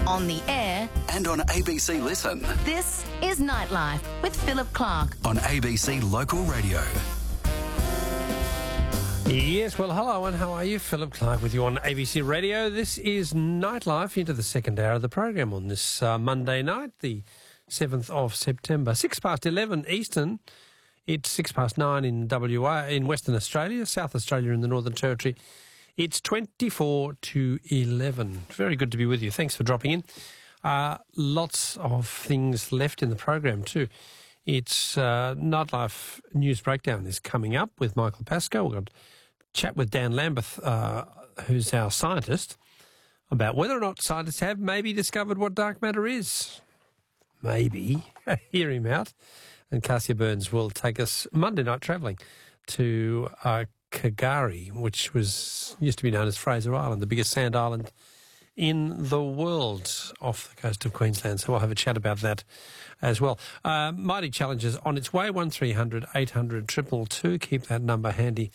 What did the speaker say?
on the air, and on ABC Listen. this is Nightlife with Philip Clark. On ABC Local Radio. Yes, well, hello and how are you? Philip Clark with you on ABC Radio. This is Nightlife into the second hour of the program on this Monday night, the 7th of September. 11 Eastern. It's 9 in WA, in Western Australia, South Australia and the Northern Territory. It's 24 to 11. Very good to be with you. Thanks for dropping in. Lots of things left in the program too. It's Nightlife News Breakdown is coming up with Michael Pascoe. We've got a chat with Dan Lambeth, who's our scientist, about whether or not scientists have maybe discovered what dark matter is. Maybe. Hear him out. And Cassia Burns will take us Monday night travelling to Kagari, which used to be known as Fraser Island, the biggest sand island in the world off the coast of Queensland. So we'll have a chat about that as well. Mighty Challenges on its way, 1300 800 222. Keep that number handy